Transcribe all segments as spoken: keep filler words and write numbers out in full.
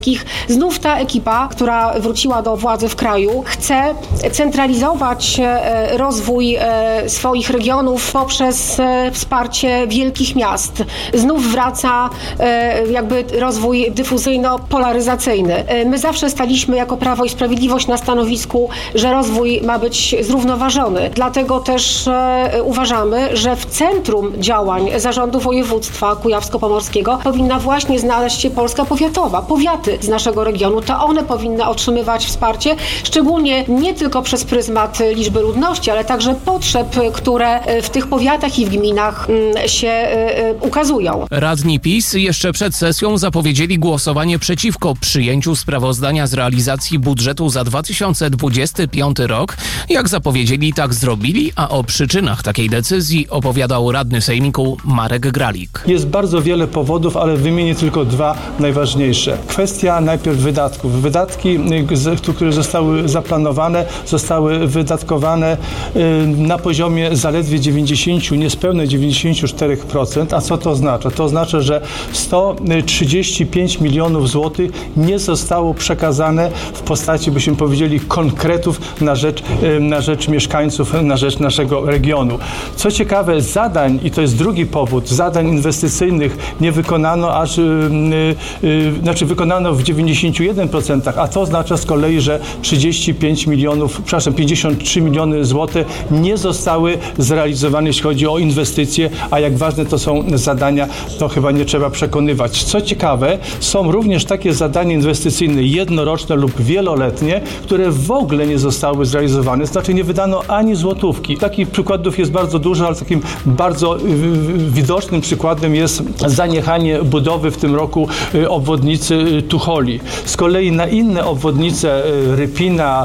Znów ta ekipa, która wróciła do władzy w kraju, chce centralizować rozwój swoich regionów poprzez wsparcie wielkich miast. Znów wraca jakby rozwój dyfuzyjno-polaryzacyjny. My zawsze staliśmy jako Prawo i Sprawiedliwość na stanowisku, że rozwój ma być zrównoważony. Dlatego też uważamy, że w centrum działań Zarządu Województwa Kujawsko-Pomorskiego powinna właśnie znaleźć się Polska powiatowa, powiaty z naszego regionu. To one powinny otrzymywać wsparcie, szczególnie nie tylko przez pryzmat liczby ludności, ale także potrzeb, które w tych powiatach i w gminach się ukazują. Radni PiS jeszcze przed sesją zapowiedzieli głosowanie przeciwko przyjęciu sprawozdania z realizacji budżetu za dwa tysiące dwudziesty piąty rok. Jak zapowiedzieli, tak zrobili, a o przyczynach takiej decyzji opowiadał radny sejmiku Marek Gralik. Jest bardzo wiele powodów, ale wymienię tylko dwa najważniejsze. Kwestia najpierw wydatków. Wydatki, które zostały zaplanowane, zostały wydatkowane na poziomie zaledwie dziewięćdziesiąt, niespełna dziewięćdziesiąt cztery procent. A co to oznacza? To oznacza, że sto trzydzieści pięć milionów złotych nie zostało przekazane w postaci, byśmy powiedzieli, konkretów na rzecz, na rzecz mieszkańców, na rzecz naszego regionu. Co ciekawe, zadań, i to jest drugi powód, zadań inwestycyjnych nie wykonano aż, yy, yy, znaczy wykonano w dziewięćdziesięciu jeden procent, a to oznacza z kolei, że trzydzieści pięć milionów, przepraszam, pięćdziesiąt trzy miliony złotych nie zostały zrealizowane, jeśli chodzi o inwestycje, a jak ważne to są zadania, to chyba nie trzeba przekonywać. Co ciekawe, są również takie zadania inwestycyjne jednoroczne lub wieloletnie, które w ogóle nie zostały zrealizowane, znaczy nie wydano ani złotówki. Takich przykładów jest bardzo dużo, ale takim bardzo widocznym przykładem jest zaniechanie budowy w tym roku obwodnicy Tucholi. Z kolei na inne obwodnice Rypina,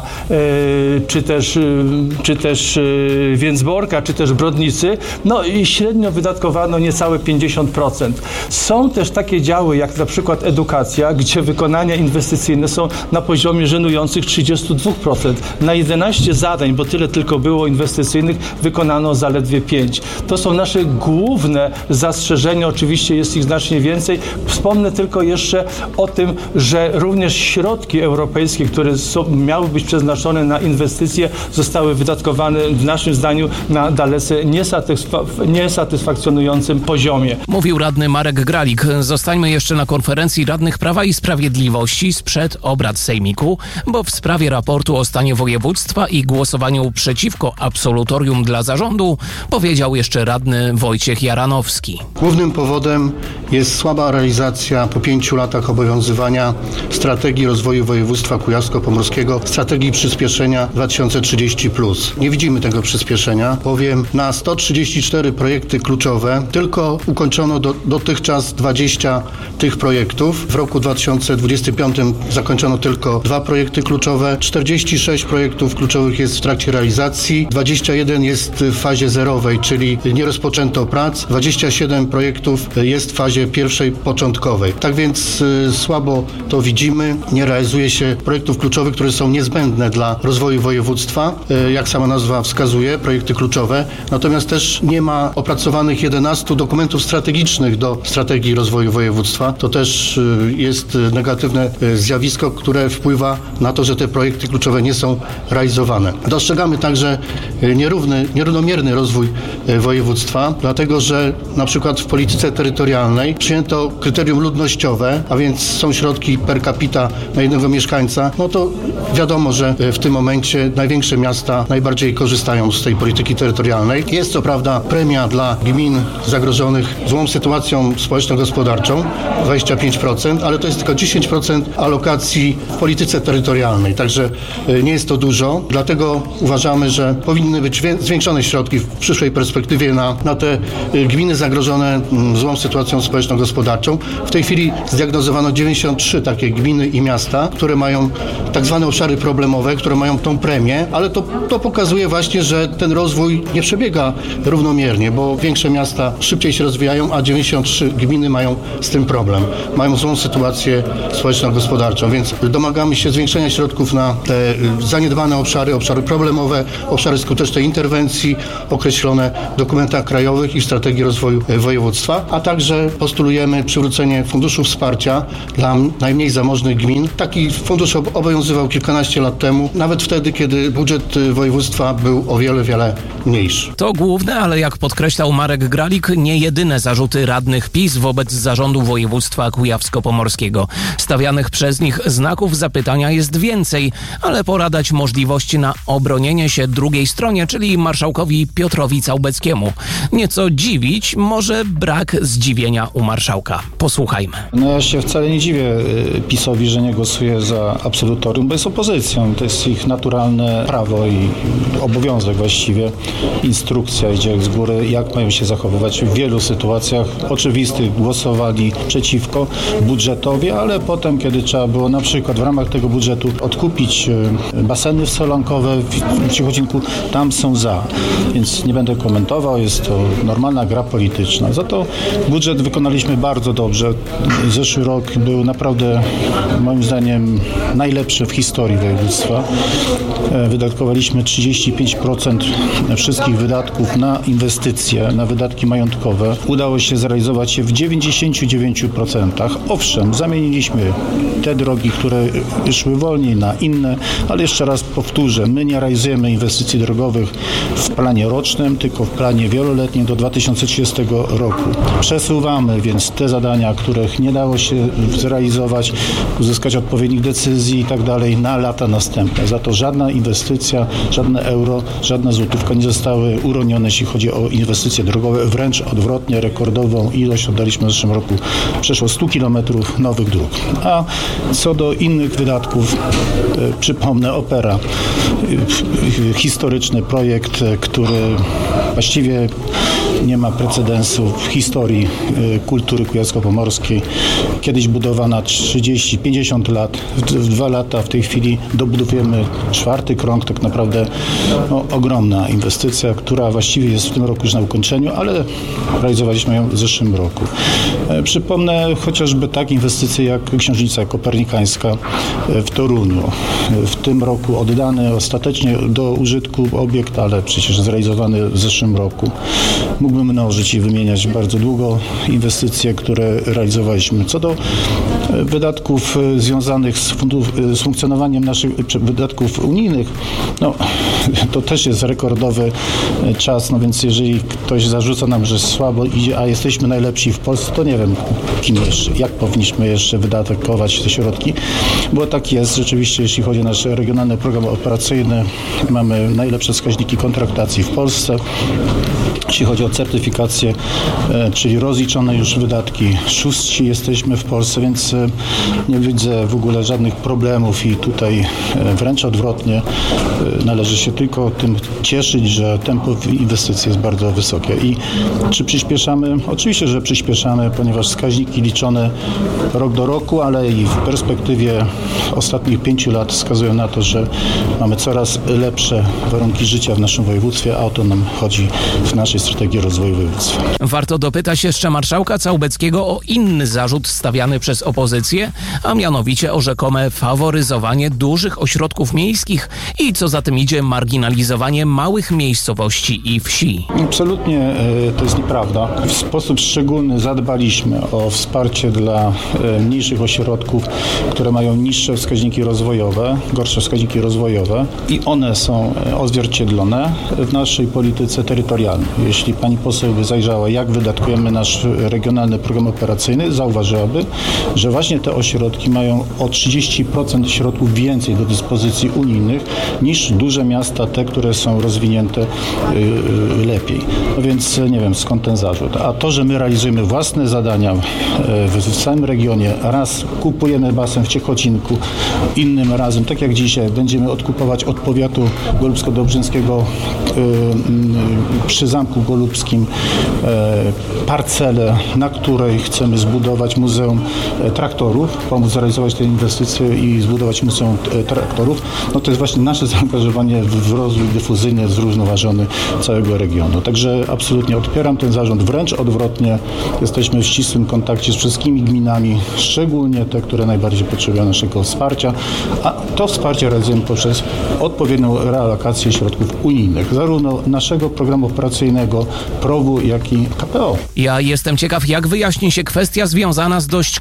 czy też, czy też Więcborka, czy też Brodnicy, no i średnio wydatkowano niecałe pięćdziesiąt procent. Są też takie działy, jak na przykład edukacja, gdzie wykonania inwestycyjne są na poziomie żenujących trzydzieści dwa procent. Na jedenaście zadań, bo tyle tylko było inwestycyjnych, wykonano zaledwie pięć. To są nasze główne zastrzeżenia, oczywiście jest ich znacznie więcej. Wspomnę tylko jeszcze o tym, że również środki europejskie, które są, miały być przeznaczone na inwestycje, zostały wydatkowane w naszym zdaniu na dalece niesatysfa- niesatysfakcjonującym poziomie. Mówił radny Marek Gralik. Zostańmy jeszcze na konferencji radnych Prawa i Sprawiedliwości sprzed obrad sejmiku, bo w sprawie raportu o stanie województwa i głosowaniu przeciwko absolutorium dla zarządu powiedział jeszcze radny Wojciech Jaranowski. Głównym powodem jest słaba realizacja po pięciu latach obowiązywania strategii rozwoju województwa kujawsko-pomorskiego, strategii przyspieszenia dwa tysiące trzydzieści plus. Nie widzimy tego przyspieszenia, bowiem na sto trzydzieści cztery projekty kluczowe tylko ukończono do, dotychczas dwadzieścia tych projektów. W roku dwa tysiące dwudziestym piątym zakończono tylko dwa projekty kluczowe, czterdzieści sześć projektów kluczowych jest w trakcie realizacji, dwadzieścia jeden jest w fazie zerowej, czyli nie rozpoczęto prac, dwadzieścia siedem projektów jest w fazie pierwszej początkowej. Tak więc y, słabo to widzimy, nie realizuje się projektów kluczowych, które są niezbędne dla rozwoju województwa, y, jak sama nazwa wskazuje, projekty kluczowe, natomiast też nie ma opracowanych jedenastu dokumentów strategicznych do strategii rozwoju województwa. To też y, jest negatywne y, zjawisko, które wpływa na to, że te projekty kluczowe nie są realizowane. Dostrzegamy także y, nierówny, nierównomierny rozwój y, województwa, dlatego że na przykład w polityce terytorialnej przyjęto kryterium ludnościowe, a więc są środki per capita na jednego mieszkańca, no to wiadomo, że w tym momencie największe miasta najbardziej korzystają z tej polityki terytorialnej. Jest co prawda premia dla gmin zagrożonych złą sytuacją społeczno-gospodarczą, dwadzieścia pięć procent, ale to jest tylko dziesięć procent alokacji w polityce terytorialnej, także nie jest to dużo, dlatego uważamy, że powinny być zwiększone środki w przyszłej perspektywie na, na te gminy zagrożone złą sytuacją społeczno-gospodarczą. W tej chwili zdiagnozowano dziewięćdziesiąt trzy takie gminy i miasta, które mają tak zwane obszary problemowe, które mają tą premię, ale to, to pokazuje właśnie, że ten rozwój nie przebiega równomiernie, bo większe miasta szybciej się rozwijają, a dziewięćdziesiąt trzy gminy mają z tym problem. Mają złą sytuację społeczno-gospodarczą, więc domagamy się zwiększenia środków na te zaniedbane obszary, obszary problemowe, obszary skutecznej interwencji określone w dokumentach krajowych i w strategii rozwoju województwa, a także postulujemy przywrócenie funduszu wsparcia dla najmniej najmniej zamożnych gmin. Taki fundusz obowiązywał kilkanaście lat temu, nawet wtedy, kiedy budżet województwa był o wiele, wiele mniejszy. To główne, ale jak podkreślał Marek Gralik, nie jedyne zarzuty radnych PiS wobec zarządu województwa kujawsko-pomorskiego. Stawianych przez nich znaków zapytania jest więcej, ale pora dać możliwość na obronienie się drugiej stronie, czyli marszałkowi Piotrowi Całbeckiemu. Nieco dziwić może brak zdziwienia u marszałka. Posłuchajmy. No ja się wcale nie dziwię PiS-owi, że nie głosuje za absolutorium, bo jest opozycją. To jest ich naturalne prawo i obowiązek właściwie. Instrukcja idzie z góry, jak mają się zachowywać. W wielu sytuacjach oczywistych głosowali przeciwko budżetowi, ale potem, kiedy trzeba było na przykład w ramach tego budżetu odkupić baseny solankowe w Ciechocinku, tam są za. Więc nie będę komentował, jest to normalna gra polityczna. Za to budżet wykonaliśmy bardzo dobrze. Zeszły rok był naprawdę, moim zdaniem, najlepszy w historii województwa. Wydatkowaliśmy trzydzieści pięć procent wszystkich wydatków na inwestycje, na wydatki majątkowe. Udało się zrealizować je w dziewięćdziesiąt dziewięć procent. Owszem, zamieniliśmy te drogi, które szły wolniej, na inne, ale jeszcze raz powtórzę, my nie realizujemy inwestycji drogowych w planie rocznym, tylko w planie wieloletnim do dwa tysiące trzydziestego roku. Przesuwamy więc te zadania, których nie dało się zrealizować, uzyskać odpowiednich decyzji i tak dalej na lata następne. Za to żadna inwestycja, żadne euro, żadna złotówka nie zostały uronione, jeśli chodzi o inwestycje drogowe. Wręcz odwrotnie, rekordową ilość oddaliśmy w zeszłym roku, przeszło sto kilometrów nowych dróg. A co do innych wydatków, przypomnę, Opera, historyczny projekt, który właściwie nie ma precedensu w historii kultury kujawsko-pomorskiej. Kiedyś budowana trzydzieści pięćdziesiąt lat, w dwa lata w tej chwili dobudowujemy czwarty krąg, tak naprawdę no, ogromna inwestycja, która właściwie jest w tym roku już na ukończeniu, ale realizowaliśmy ją w zeszłym roku. Przypomnę chociażby takie inwestycje jak Książnica Kopernikańska w Toruniu. W tym roku oddany ostatecznie do użytku obiekt, ale przecież zrealizowany w zeszłym roku. Mógłbym mnożyć i wymieniać bardzo długo inwestycje, które realizowaliśmy. Co do wydatków związanych z, fundu- z funkcjonowaniem naszych wydatków unijnych, no to też jest rekordowy czas, no więc jeżeli ktoś zarzuca nam, że słabo idzie, a jesteśmy najlepsi w Polsce, to nie wiem, kim jeszcze, jak powinniśmy jeszcze wydatkować te środki, bo tak jest rzeczywiście, jeśli chodzi o nasz regionalny program operacyjny, mamy najlepsze wskaźniki kontraktacji w Polsce. Jeśli chodzi o certyfikację, czyli rozliczone już wydatki, szóści jesteśmy w Polsce, więc nie widzę w ogóle żadnych problemów i tutaj wręcz odwrotnie należy się tylko tym cieszyć, że tempo inwestycji jest bardzo wysokie. I czy przyspieszamy? Oczywiście, że przyspieszamy, ponieważ wskaźniki liczone rok do roku, ale i w perspektywie ostatnich pięciu lat wskazują na to, że mamy coraz lepsze warunki życia w naszym województwie, a o to nam chodzi w naszej strategii rozwoju województwa. Warto dopytać jeszcze marszałka Całbeckiego o inny zarzut stawiany przez opozycję, a mianowicie o rzekome faworyzowanie dużych ośrodków miejskich i co za tym idzie marginalizowanie małych miejscowości i wsi. Absolutnie to jest nieprawda. W sposób szczególny zadbaliśmy o wsparcie dla mniejszych ośrodków, które mają niższe wskaźniki rozwojowe, gorsze wskaźniki rozwojowe i one są odzwierciedlone w naszej polityce terytorialnej. Jeśli pani poseł by zajrzała, jak wydatkujemy nasz regionalny program operacyjny, zauważyłaby, że właśnie te ośrodki mają o trzydzieści procent środków więcej do dyspozycji unijnych niż duże miasta, te, które są rozwinięte yy, lepiej. No więc nie wiem, skąd ten zarzut. A to, że my realizujemy własne zadania w, w całym regionie, raz kupujemy basen w Ciechocinku, innym razem, tak jak dzisiaj, będziemy odkupować od powiatu golubsko-dobrzyńskiego yy, yy, przy Zamku Golubskim yy, parcelę, na której chcemy zbudować Muzeum Traktorów, pomóc zrealizować te inwestycje i zbudować Muzeum Traktorów. No to jest właśnie nasze zaangażowanie w rozwój dyfuzyjny, zrównoważony całego regionu. Także absolutnie odpieram ten zarzut, wręcz odwrotnie. Jesteśmy w ścisłym kontakcie z wszystkimi gminami, szczególnie te, które najbardziej potrzebują naszego wsparcia, a to wsparcie realizujemy poprzez odpowiednią realokację środków unijnych, zarówno naszego programu operacyjnego, P R O W-u, jak i K P O. Ja jestem ciekaw, jak wyjaśni się kwestia związana z dość kontrowersyjną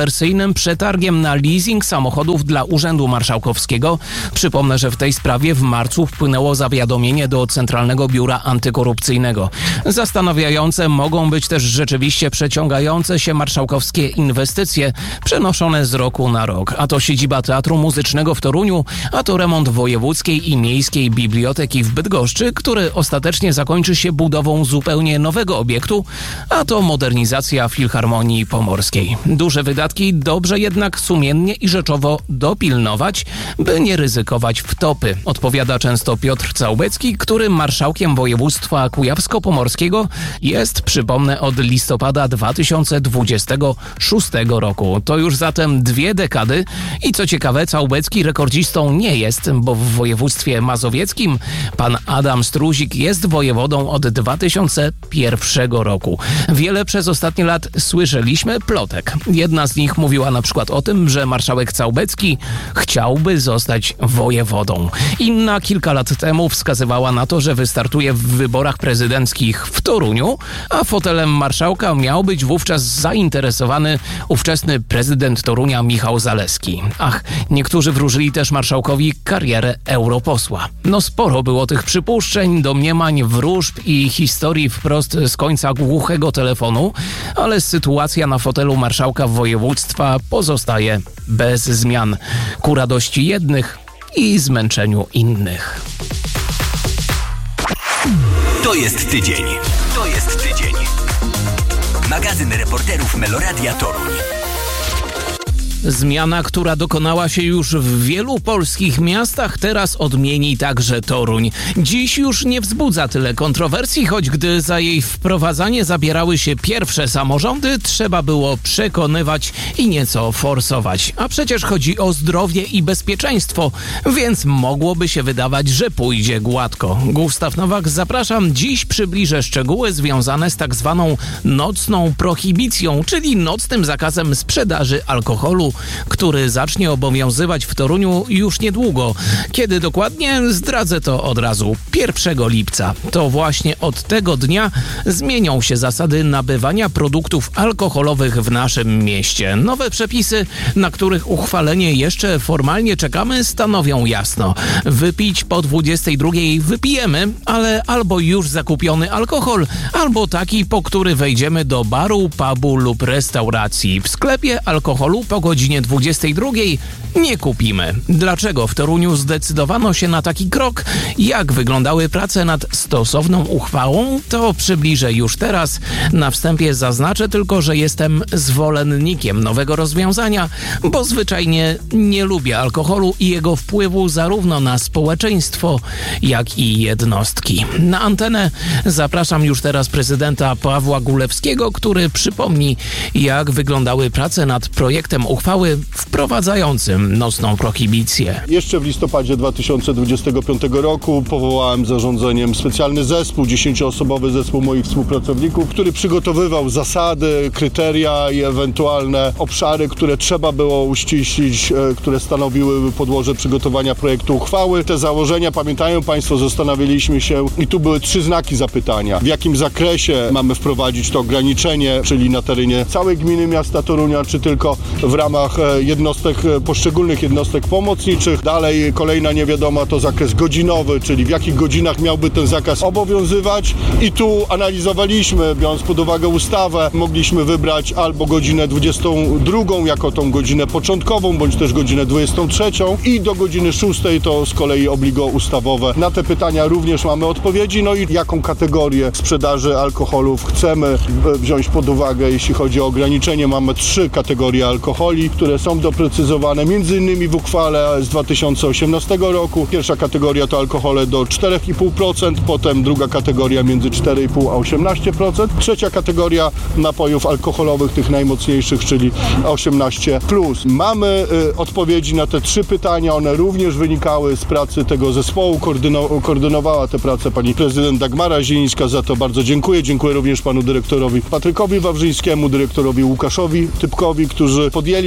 kontrowersyjnym przetargiem na leasing samochodów dla Urzędu Marszałkowskiego. Przypomnę, że w tej sprawie w marcu wpłynęło zawiadomienie do Centralnego Biura Antykorupcyjnego. Zastanawiające mogą być też rzeczywiście przeciągające się marszałkowskie inwestycje przenoszone z roku na rok. A to siedziba Teatru Muzycznego w Toruniu, a to remont Wojewódzkiej i Miejskiej Biblioteki w Bydgoszczy, który ostatecznie zakończy się budową zupełnie nowego obiektu, a to modernizacja Filharmonii Pomorskiej. Duże wydatki, dobrze jednak sumiennie i rzeczowo dopilnować, by nie ryzykować wtopy, odpowiada często Piotr Całbecki, który marszałkiem województwa kujawsko-pomorskiego jest, przypomnę, od listopada dwa tysiące dwudziestego szóstego roku. To już zatem dwie dekady i co ciekawe, Całbecki rekordzistą nie jest, bo w województwie mazowieckim pan Adam Struzik jest wojewodą od dwa tysiące pierwszego roku. Wiele przez ostatnie lat słyszeliśmy plotek. Jedna z nich mówiła na przykład o tym, że marszałek Całbecki chciałby zostać wojewodą. Inna kilka lat temu wskazywała na to, że wystartuje w wyborach prezydenckich w Toruniu, a fotelem marszałka miał być wówczas zainteresowany ówczesny prezydent Torunia Michał Zalewski. Ach, niektórzy wróżyli też marszałkowi karierę europosła. No sporo było tych przypuszczeń, domniemań, wróżb i historii wprost z końca głuchego telefonu, ale sytuacja na fotelu marszałka województwa pozostaje bez zmian. Ku radości jednych i zmęczeniu innych. To jest tydzień. To jest tydzień. Magazyn reporterów Meloradia Toruń. Zmiana, która dokonała się już w wielu polskich miastach, teraz odmieni także Toruń. Dziś już nie wzbudza tyle kontrowersji, choć gdy za jej wprowadzanie zabierały się pierwsze samorządy, trzeba było przekonywać i nieco forsować. A przecież chodzi o zdrowie i bezpieczeństwo, więc mogłoby się wydawać, że pójdzie gładko. Gustaw Nowak, zapraszam. Dziś przybliżę szczegóły związane z tak zwaną nocną prohibicją, czyli nocnym zakazem sprzedaży alkoholu, który zacznie obowiązywać w Toruniu już niedługo. Kiedy dokładnie? Zdradzę to od razu. pierwszego lipca. To właśnie od tego dnia zmienią się zasady nabywania produktów alkoholowych w naszym mieście. Nowe przepisy, na których uchwalenie jeszcze formalnie czekamy, stanowią jasno. Wypić po dwudziestej drugiej wypijemy, ale albo już zakupiony alkohol, albo taki, po który wejdziemy do baru, pubu lub restauracji. W sklepie alkoholu po godzinie dwudziestej drugiej nie kupimy. Dlaczego w Toruniu zdecydowano się na taki krok? Jak wyglądały prace nad stosowną uchwałą? To przybliżę już teraz. Na wstępie zaznaczę tylko, że jestem zwolennikiem nowego rozwiązania, bo zwyczajnie nie lubię alkoholu i jego wpływu zarówno na społeczeństwo, jak i jednostki. Na antenę zapraszam już teraz prezydenta Pawła Gulewskiego, który przypomni, jak wyglądały prace nad projektem uchwały wprowadzającym nocną prohibicję. Jeszcze w listopadzie dwa tysiące dwudziestego piątego roku powołałem zarządzeniem specjalny zespół, dziesięcioosobowy zespół moich współpracowników, który przygotowywał zasady, kryteria i ewentualne obszary, które trzeba było uściślić, które stanowiły podłoże przygotowania projektu uchwały. Te założenia, pamiętają Państwo, zastanawialiśmy się i tu były trzy znaki zapytania. W jakim zakresie mamy wprowadzić to ograniczenie, czyli na terenie całej gminy miasta Torunia, czy tylko w ramach jednostek, poszczególnych jednostek pomocniczych. Dalej kolejna niewiadoma to zakres godzinowy, czyli w jakich godzinach miałby ten zakaz obowiązywać. I tu analizowaliśmy, biorąc pod uwagę ustawę, mogliśmy wybrać albo godzinę dwudziestą drugą jako tą godzinę początkową, bądź też godzinę dwudziestą trzecią i do godziny szóstej to z kolei obligo ustawowe. Na te pytania również mamy odpowiedzi. No i jaką kategorię sprzedaży alkoholów chcemy wziąć pod uwagę, jeśli chodzi o ograniczenie. Mamy trzy kategorie alkoholi, które są doprecyzowane między innymi w uchwale z dwa tysiące osiemnastego roku. Pierwsza kategoria to alkohole do cztery i pół procent, potem druga kategoria między cztery i pół a osiemnaście procent. Trzecia kategoria napojów alkoholowych, tych najmocniejszych, czyli osiemnaście plus. Mamy y, odpowiedzi na te trzy pytania, one również wynikały z pracy tego zespołu. Koordyno- koordynowała tę pracę pani prezydent Dagmara Zielińska, za to bardzo dziękuję. Dziękuję również panu dyrektorowi Patrykowi Wawrzyńskiemu, dyrektorowi Łukaszowi Typkowi, którzy podjęli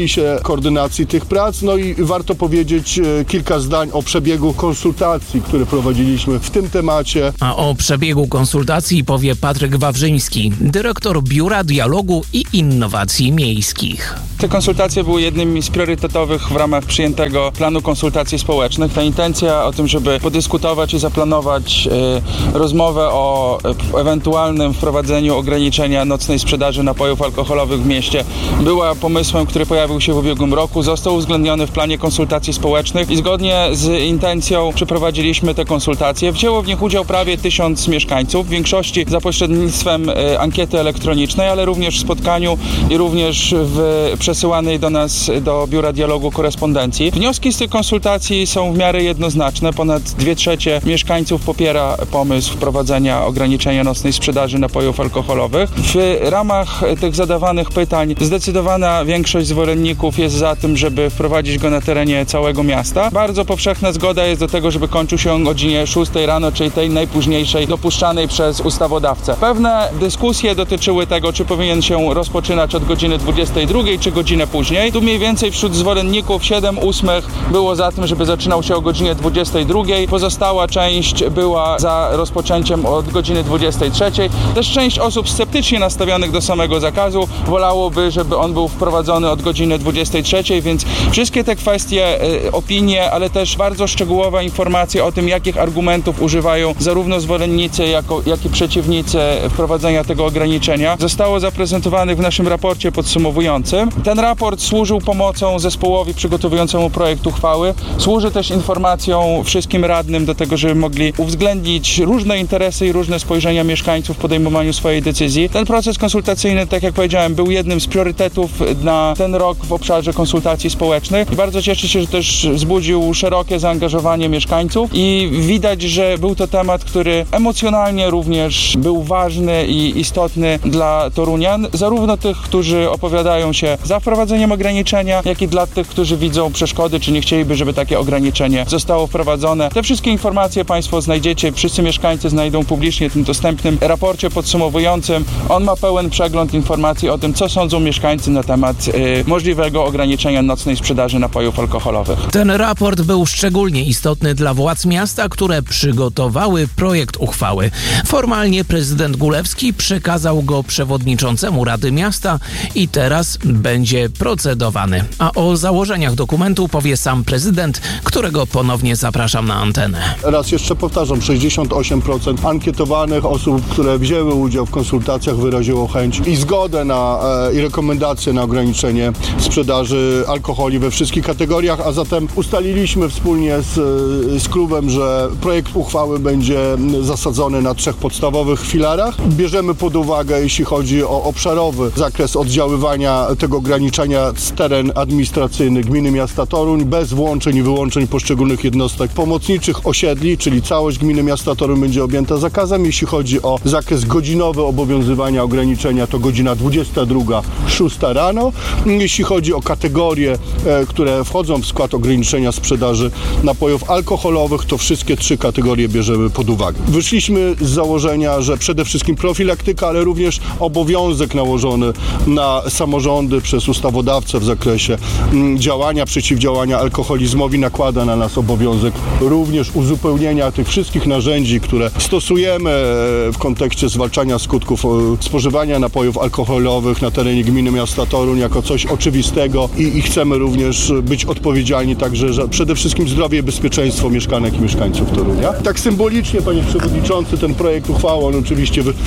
się koordynacji tych prac. No i warto powiedzieć kilka zdań o przebiegu konsultacji, które prowadziliśmy w tym temacie. A o przebiegu konsultacji powie Patryk Wawrzyński, dyrektor Biura Dialogu i Innowacji Miejskich. Te konsultacje były jednymi z priorytetowych w ramach przyjętego planu konsultacji społecznych. Ta intencja o tym, żeby podyskutować i zaplanować y, rozmowę o y, ewentualnym wprowadzeniu ograniczenia nocnej sprzedaży napojów alkoholowych w mieście była pomysłem, który pojawił się w ubiegłym roku, został uwzględniony w planie konsultacji społecznych i zgodnie z intencją przeprowadziliśmy te konsultacje. Wzięło w nich udział prawie tysiąc mieszkańców, w większości za pośrednictwem y, ankiety elektronicznej, ale również w spotkaniu i również w przesyłanej do nas, do Biura Dialogu korespondencji. Wnioski z tych konsultacji są w miarę jednoznaczne. Ponad dwie trzecie mieszkańców popiera pomysł wprowadzenia ograniczenia nocnej sprzedaży napojów alkoholowych. W ramach tych zadawanych pytań zdecydowana większość zwolenników jest za tym, żeby wprowadzić go na terenie całego miasta. Bardzo powszechna zgoda jest do tego, żeby kończył się o godzinie szóstej rano, czyli tej najpóźniejszej dopuszczanej przez ustawodawcę. Pewne dyskusje dotyczyły tego, czy powinien się rozpoczynać od godziny dwudziestej drugiej, czy godzinę później. Tu mniej więcej wśród zwolenników siedem ósmych było za tym, żeby zaczynał się o godzinie dwudziestej drugiej. Pozostała część była za rozpoczęciem od godziny dwudziestej trzeciej. Też część osób sceptycznie nastawionych do samego zakazu wolałoby, żeby on był wprowadzony od godziny dwudziestej trzeciej, więc wszystkie te kwestie, y, opinie, ale też bardzo szczegółowe informacje o tym, jakich argumentów używają zarówno zwolennicy, jako, jak i przeciwnicy wprowadzenia tego ograniczenia, zostało zaprezentowanych w naszym raporcie podsumowującym. Ten raport służył pomocą zespołowi przygotowującemu projekt uchwały. Służy też informacją wszystkim radnym do tego, żeby mogli uwzględnić różne interesy i różne spojrzenia mieszkańców w podejmowaniu swojej decyzji. Ten proces konsultacyjny, tak jak powiedziałem, był jednym z priorytetów na ten rok w obszarze konsultacji społecznych i bardzo cieszę się, że też wzbudził szerokie zaangażowanie mieszkańców i widać, że był to temat, który emocjonalnie również był ważny i istotny dla torunian, zarówno tych, którzy opowiadają się za wprowadzeniem ograniczenia, jak i dla tych, którzy widzą przeszkody, czy nie chcieliby, żeby takie ograniczenie zostało wprowadzone. Te wszystkie informacje Państwo znajdziecie, wszyscy mieszkańcy znajdą publicznie w tym dostępnym raporcie podsumowującym. On ma pełen przegląd informacji o tym, co sądzą mieszkańcy na temat y, możliwego ograniczenia nocnej sprzedaży napojów alkoholowych. Ten raport był szczególnie istotny dla władz miasta, które przygotowały projekt uchwały. Formalnie prezydent Gulewski przekazał go przewodniczącemu Rady Miasta i teraz będzie procedowany. A o założeniach dokumentu powie sam prezydent, którego ponownie zapraszam na antenę. Raz jeszcze powtarzam, sześćdziesiąt osiem procent ankietowanych osób, które wzięły udział w konsultacjach, wyraziło chęć i zgodę na e, i rekomendacje na ograniczenie sprzedaży alkoholi we wszystkich kategoriach, a zatem ustaliliśmy wspólnie z, z klubem, że projekt uchwały będzie zasadzony na trzech podstawowych filarach. Bierzemy pod uwagę, jeśli chodzi o obszarowy zakres oddziaływania tego ograniczenia z teren administracyjny gminy miasta Toruń, bez włączeń i wyłączeń poszczególnych jednostek pomocniczych osiedli, czyli całość gminy miasta Toruń będzie objęta zakazem. Jeśli chodzi o zakres godzinowy obowiązywania ograniczenia, to godzina dwudziesta druga, szósta rano. Jeśli chodzi o kategorie, e, które wchodzą w skład ograniczenia sprzedaży napojów alkoholowych, to wszystkie trzy kategorie bierzemy pod uwagę. Wyszliśmy z założenia, że przede wszystkim profilaktyka, ale również obowiązek nałożony na samorządy przez ustawodawcę w zakresie m, działania, przeciwdziałania alkoholizmowi nakłada na nas obowiązek również uzupełnienia tych wszystkich narzędzi, które stosujemy w kontekście zwalczania skutków spożywania napojów alkoholowych na terenie gminy miasta Toruń jako coś oczywistego i, i chcemy również być odpowiedzialni także za przede wszystkim zdrowie i bezpieczeństwo mieszkanek i mieszkańców Torunia. Tak symbolicznie, panie przewodniczący, ten projekt uchwały, on oczywiście wy,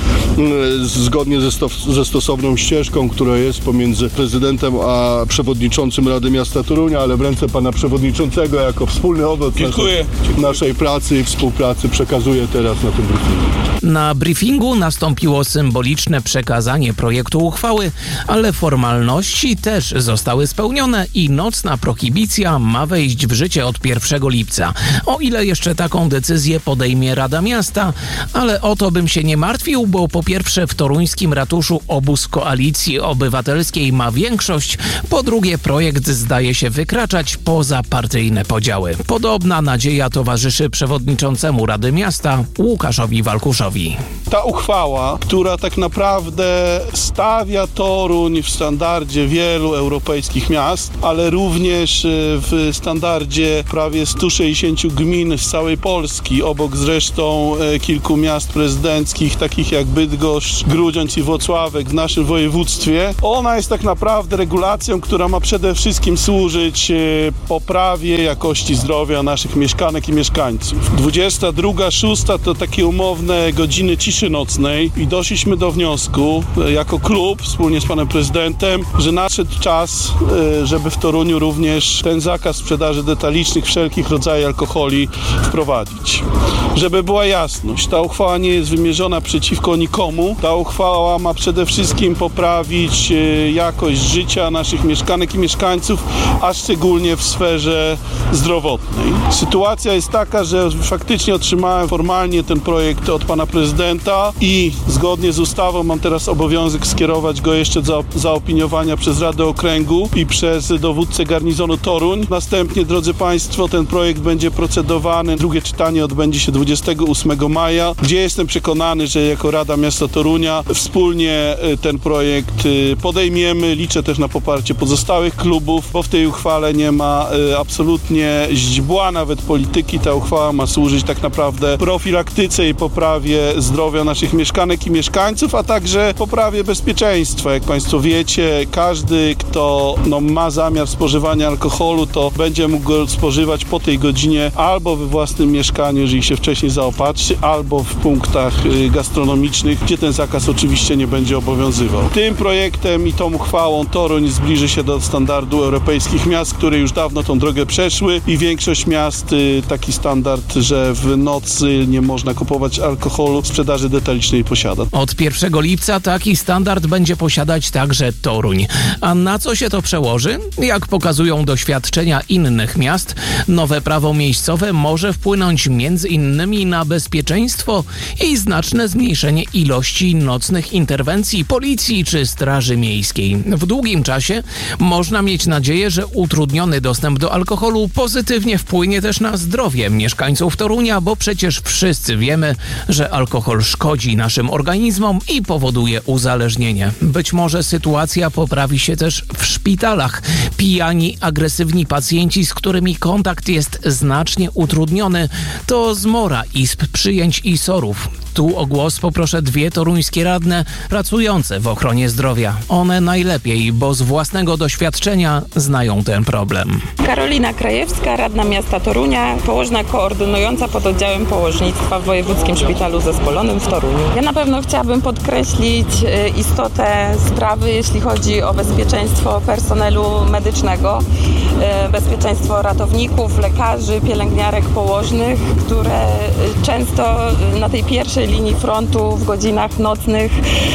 zgodnie ze, sto, ze stosowną ścieżką, która jest pomiędzy prezydentem a przewodniczącym Rady Miasta Torunia, ale w ręce pana przewodniczącego jako wspólny owoc naszej, naszej pracy i współpracy przekazuję teraz na tym briefingu. Na briefingu nastąpiło symboliczne przekazanie projektu uchwały, ale formalności też zostały spełnione i nocna prohibicja ma wejść w życie od pierwszego lipca. O ile jeszcze taką decyzję podejmie Rada Miasta, ale o to bym się nie martwił, bo po pierwsze w toruńskim ratuszu obóz Koalicji Obywatelskiej ma większość, po drugie projekt zdaje się wykraczać poza partyjne podziały. Podobna nadzieja towarzyszy przewodniczącemu Rady Miasta Łukaszowi Walkuszowi. Ta uchwała, która tak naprawdę stawia Toruń w standardzie wielu europejskich europejskich miast, ale również w standardzie prawie stu sześćdziesięciu gmin z całej Polski, obok zresztą kilku miast prezydenckich, takich jak Bydgoszcz, Grudziądz i Włocławek w naszym województwie. Ona jest tak naprawdę regulacją, która ma przede wszystkim służyć poprawie jakości zdrowia naszych mieszkanek i mieszkańców. dwudziesta druga, szósta to takie umowne godziny ciszy nocnej i doszliśmy do wniosku jako klub wspólnie z panem prezydentem, że nadszedł czas, żeby w Toruniu również ten zakaz sprzedaży detalicznych wszelkich rodzajów alkoholi wprowadzić. Żeby była jasność, ta uchwała nie jest wymierzona przeciwko nikomu. Ta uchwała ma przede wszystkim poprawić jakość życia naszych mieszkanek i mieszkańców, a szczególnie w sferze zdrowotnej. Sytuacja jest taka, że faktycznie otrzymałem formalnie ten projekt od pana prezydenta i zgodnie z ustawą mam teraz obowiązek skierować go jeszcze do zaopiniowania przez Radę Okręgu i przez dowódcę garnizonu Toruń. Następnie, drodzy państwo, ten projekt będzie procedowany. Drugie czytanie odbędzie się dwudziestego ósmego maja, gdzie jestem przekonany, że jako Rada Miasta Torunia wspólnie ten projekt podejmiemy. Liczę też na poparcie pozostałych klubów, bo w tej uchwale nie ma absolutnie źdźbła nawet polityki. Ta uchwała ma służyć tak naprawdę profilaktyce i poprawie zdrowia naszych mieszkanek i mieszkańców, a także poprawie bezpieczeństwa. Jak państwo wiecie, każdy, kto no, ma zamiar spożywania alkoholu, to będzie mógł go spożywać po tej godzinie albo we własnym mieszkaniu, jeżeli się wcześniej zaopatrzy, albo w punktach gastronomicznych, gdzie ten zakaz oczywiście nie będzie obowiązywał. Tym projektem i tą uchwałą Toruń zbliży się do standardu europejskich miast, które już dawno tą drogę przeszły i większość miast taki standard, że w nocy nie można kupować alkoholu, sprzedaży detalicznej posiada. Od pierwszego lipca taki standard będzie posiadać także Toruń. A na co się to przełoży? Jak pokazują doświadczenia innych miast, nowe prawo miejscowe może wpłynąć między innymi na bezpieczeństwo i znaczne zmniejszenie ilości nocnych interwencji policji czy straży miejskiej. W długim czasie można mieć nadzieję, że utrudniony dostęp do alkoholu pozytywnie wpłynie też na zdrowie mieszkańców Torunia, bo przecież wszyscy wiemy, że alkohol szkodzi naszym organizmom i powoduje uzależnienie. Być może sytuacja poprawi się też w szpitalach. Pijani, agresywni pacjenci, z którymi kontakt jest znacznie utrudniony, to zmora izb przyjęć i sorów. Tu o głos poproszę dwie toruńskie radne pracujące w ochronie zdrowia. One najlepiej, bo z własnego doświadczenia znają ten problem. Karolina Krajewska, radna miasta Torunia, położna koordynująca pododdziałem położnictwa w Wojewódzkim Szpitalu Zespolonym w Toruniu. Ja na pewno chciałabym podkreślić istotę sprawy, jeśli chodzi o bezpieczeństwo personelu medycznego, bezpieczeństwo ratowników, lekarzy, pielęgniarek, położnych, które często na tej pierwszej linii frontu w godzinach nocnych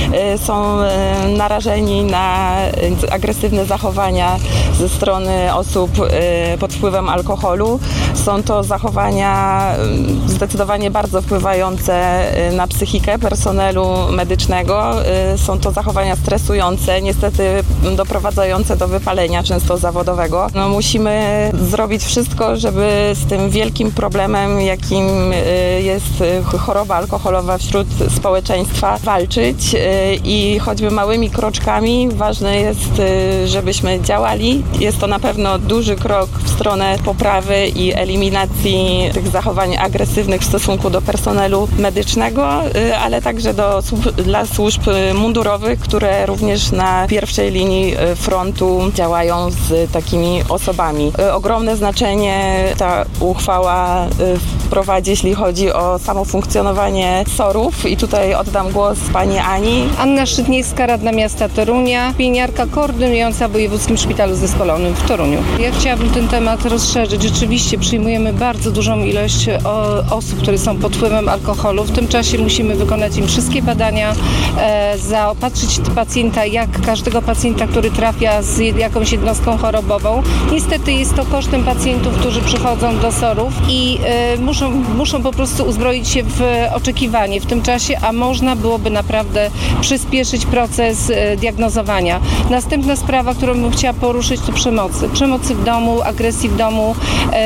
są narażeni na agresywne zachowania ze strony osób pod wpływem alkoholu. Są to zachowania zdecydowanie bardzo wpływające na psychikę personelu medycznego. Są to zachowania stresujące, niestety doprowadzające do wypalenia często zawodowego. No, musimy zrobić wszystko, żeby z tym wielkim problemem, jakim jest choroba alkoholowa wśród społeczeństwa, walczyć i choćby małymi kroczkami ważne jest, żebyśmy działali. Jest to na pewno duży krok w stronę poprawy i eliminacji tych zachowań agresywnych w stosunku do personelu medycznego, ale także do, dla służb mundurowych, które również na pierwszej linii frontu działają z takimi osobami. Ogromne znaczenie ta uchwała wprowadzi, jeśli chodzi o samo funkcjonowanie sorów i tutaj oddam głos pani Ani. Anna Szydniewska, radna miasta Torunia, pielęgniarka koordynująca w Wojewódzkim Szpitalu Zespolonym w Toruniu. Ja chciałabym ten temat rozszerzyć. Rzeczywiście przyjmujemy bardzo dużą ilość osób, które są pod wpływem alkoholu. W tym czasie musimy wykonać im wszystkie badania, e, zaopatrzyć pacjenta, jak każdego pacjenta, który trafia z jakąś jednostką chorobową. Niestety jest to kosztem pacjentów, którzy przychodzą do sorów i e, muszą, muszą po prostu uzbroić się w oczekiwanie w tym czasie, a można byłoby naprawdę przyspieszyć proces e, diagnozowania. Następna sprawa, którą bym chciała poruszyć, to przemocy. Przemocy w domu, agresji w domu, e, agresji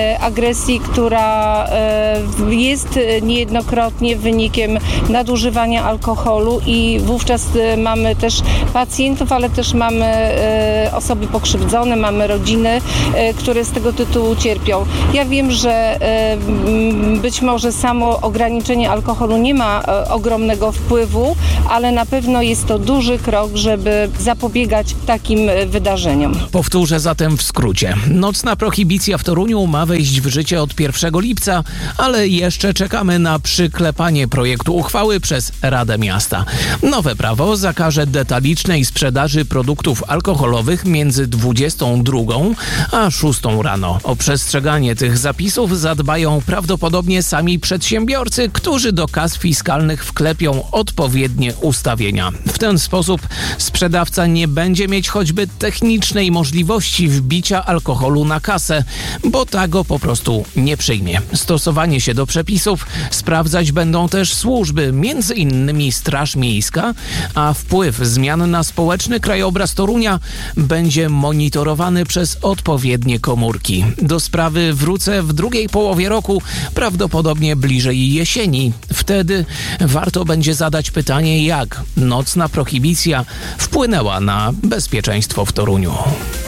depresji, która jest niejednokrotnie wynikiem nadużywania alkoholu i wówczas mamy też pacjentów, ale też mamy osoby pokrzywdzone, mamy rodziny, które z tego tytułu cierpią. Ja wiem, że być może samo ograniczenie alkoholu nie ma ogromnego wpływu, ale na pewno jest to duży krok, żeby zapobiegać takim wydarzeniom. Powtórzę zatem w skrócie. Nocna prohibicja w Toruniu ma wejść w życie od pierwszego lipca, ale jeszcze czekamy na przyklepanie projektu uchwały przez Radę Miasta. Nowe prawo zakaże detalicznej sprzedaży produktów alkoholowych między dwudziestą drugą a szóstą rano. O przestrzeganie tych zapisów zadbają prawdopodobnie sami przedsiębiorcy, którzy do kas fiskalnych wklepią odpowiednie ustawienia. W ten sposób sprzedawca nie będzie mieć choćby technicznej możliwości wbicia alkoholu na kasę, bo ta go po prostu nie przyjmie. Stosowanie się do przepisów sprawdzać będą też służby, między innymi Straż Miejska, a wpływ zmian na społeczny krajobraz Torunia będzie monitorowany przez odpowiednie komórki. Do sprawy wrócę w drugiej połowie roku, prawdopodobnie bliżej jesieni. Wtedy warto będzie zadać pytanie, jak nocna prohibicja wpłynęła na bezpieczeństwo w Toruniu.